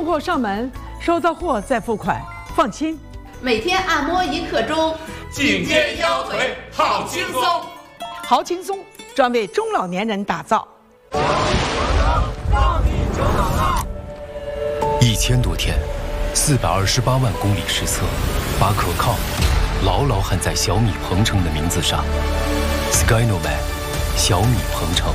货上门，收到货再付款，放心。 每天按摩1刻钟， 颈肩腰腿好轻松， 好轻松，专为中老年人打造。 1000多天，428万公里实测，把可靠牢牢焊在小米鹏程的名字上。Skynovac， 小米鹏程。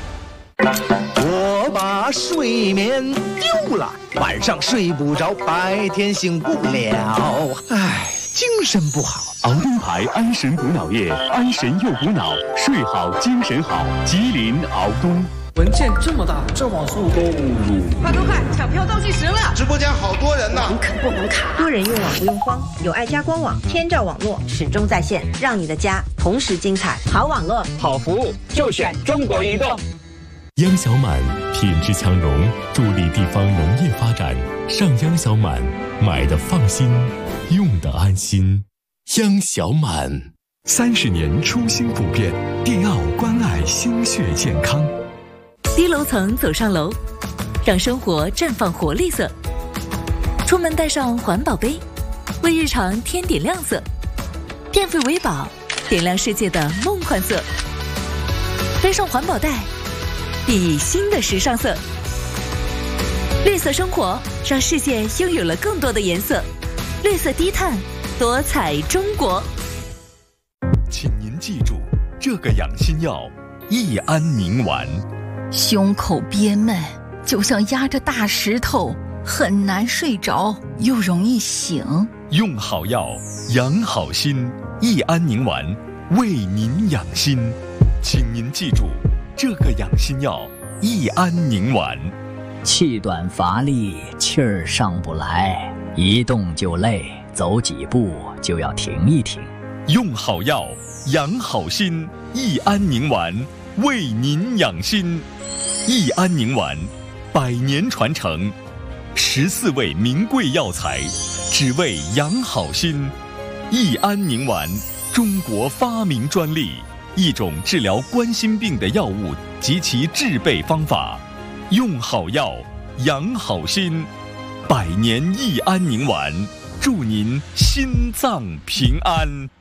我把睡眠丢了，晚上睡不着，白天醒不了，唉，精神不好。 熬东牌安神补脑液，安神又补脑，睡好精神好。吉林熬东。 文件这么大，这网速够入。 快，抢票倒计时了！ 直播间好多人呢， 能啃不能卡。 多人用网不用慌，有爱家官网，天照网络始终在线，让你的家同时精彩。好网络， 好服务，就选中国移动。 央小满品质强融，助力地方农业发展。上央小满，买的放心，用的安心。央小满30年初心不变，电奥关爱心血健康。 低楼层走上楼，让生活绽放活力色。出门带上环保杯，为日常添点亮色。电费维保，点亮世界的梦幻色。背上环保袋，熠熠新的时尚色。绿色生活，让世界拥有了更多的颜色。绿色低碳，多彩中国。 请您记住，这个养心药益安宁丸。 胸口憋闷，就像压着大石头，很难睡着，又容易醒。 用好药，养好心，益安宁丸为您养心。请您记住，这个养心药益安宁丸。 气短乏力，气儿上不来，一动就累，走几步就要停一停。 用好药，养好心，益安宁丸为您养心。 益安宁丸，100年传承，14味名贵药材，只为养好心。益安宁丸，中国发明专利，一种治疗冠心病的药物及其制备方法。用好药，养好心，100年益安宁丸，祝您心脏平安。